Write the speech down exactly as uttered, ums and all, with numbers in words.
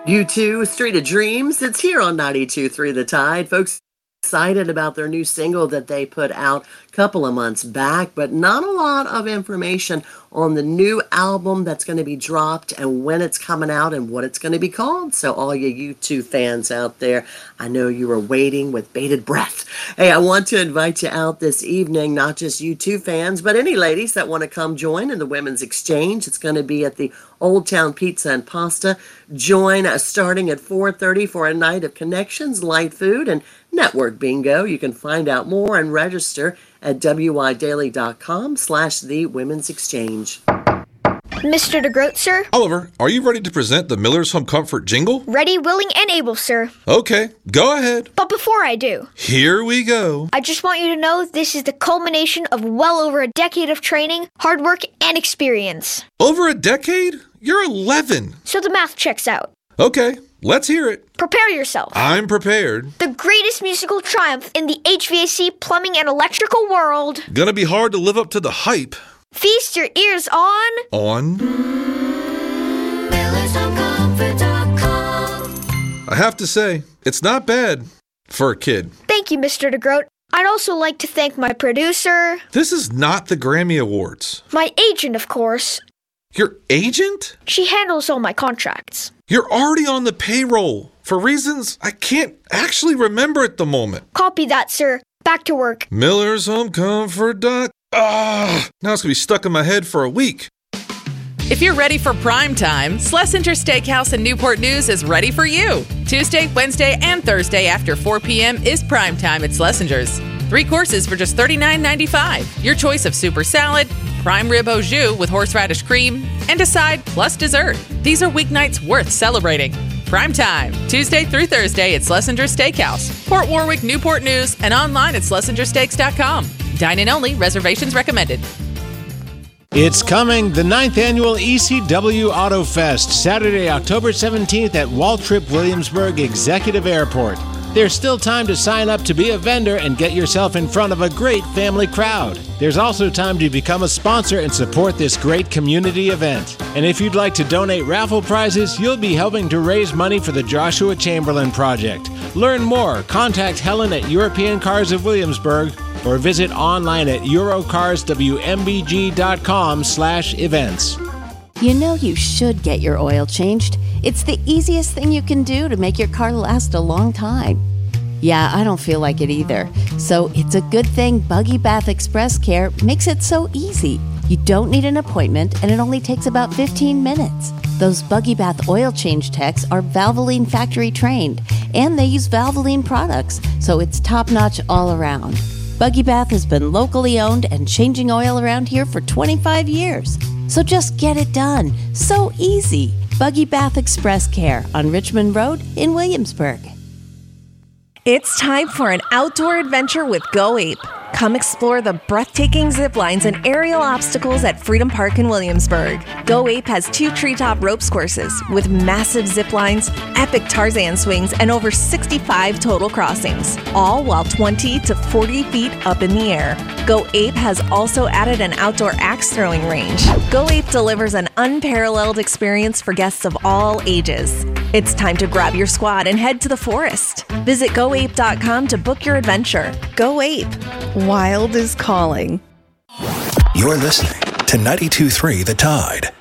U two, Street of Dreams. It's here on ninety-two point three The Tide. Folks, excited about their new single that they put out a couple of months back, but not a lot of information on the new album that's going to be dropped and when it's coming out and what it's going to be called. So all you U two fans out there, I know you were waiting with bated breath. Hey, I want to invite you out this evening, not just U two fans, but any ladies that want to come join in the Women's Exchange. It's going to be at the Old Town Pizza and Pasta. Join us starting at four thirty for a night of connections, light food, and network bingo. You can find out more and register at widaily.com slash the Women's Exchange. Mister DeGroat, sir? Oliver, are you ready to present the Miller's Home Comfort jingle? Ready, willing, and able, sir. Okay, go ahead. But before I do, here we go. I just want you to know this is the culmination of well over a decade of training, hard work, and experience. Over a decade? You're eleven. So the math checks out. Okay, let's hear it. Prepare yourself. I'm prepared. The greatest musical triumph in the H V A C, plumbing, and electrical world. Gonna be hard to live up to the hype. Feast your ears on... On? Millers Home Comfort dot com. I have to say, it's not bad for a kid. Thank you, Mister DeGroat. I'd also like to thank my producer... This is not the Grammy Awards. My agent, of course. Your agent? She handles all my contracts. You're already on the payroll for reasons I can't actually remember at the moment. Copy that, sir. Back to work. Millers Home Comfort. Ah, now it's going to be stuck in my head for a week. If you're ready for prime time, Schlesinger Steakhouse in Newport News is ready for you. Tuesday, Wednesday, and Thursday after four p.m. is prime time at Schlesinger's. Three courses for just thirty-nine ninety-five. Your choice of super salad, prime rib au jus with horseradish cream, and a side plus dessert. These are weeknights worth celebrating. Prime time, Tuesday through Thursday at Schlesinger Steakhouse, Port Warwick, Newport News, and online at schlesinger steaks dot com. Dine-in only, reservations recommended. It's coming, the ninth Annual E C W Auto Fest, Saturday, October seventeenth at Waltrip Williamsburg Executive Airport. There's still time to sign up to be a vendor and get yourself in front of a great family crowd. There's also time to become a sponsor and support this great community event. And if you'd like to donate raffle prizes, you'll be helping to raise money for the Joshua Chamberlain Project. Learn more, contact Helen at European Cars of Williamsburg or visit online at eurocarswmbg.com slash events. You know you should get your oil changed. It's the easiest thing you can do to make your car last a long time. Yeah, I don't feel like it either. So it's a good thing Buggy Bath Express Care makes it so easy. You don't need an appointment, and it only takes about fifteen minutes. Those Buggy Bath oil change techs are Valvoline factory trained, and they use Valvoline products, so it's top-notch all around. Buggy Bath has been locally owned and changing oil around here for twenty-five years. So just get it done. So easy. Buggy Bath Express Care on Richmond Road in Williamsburg. It's time for an outdoor adventure with Go Ape. Come explore the breathtaking zip lines and aerial obstacles at Freedom Park in Williamsburg. Go Ape has two treetop ropes courses with massive zip lines, epic Tarzan swings, and over sixty-five total crossings, all while twenty to forty feet up in the air. Go Ape has also added an outdoor axe throwing range. Go Ape delivers an unparalleled experience for guests of all ages. It's time to grab your squad and head to the forest. Visit go ape dot com to book your adventure. Go Ape. Wild is calling. You're listening to ninety-two point three The Tide.